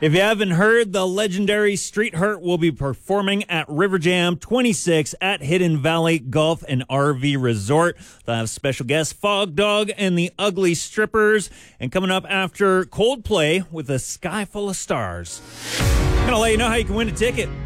If you haven't heard, the legendary Street Hurt will be performing at River Jam 26 at Hidden Valley Golf and RV Resort. They'll have special guests Fog Dog and the Ugly Strippers. And coming up after Coldplay with A Sky Full of Stars. I'm going to let you know how you can win a ticket.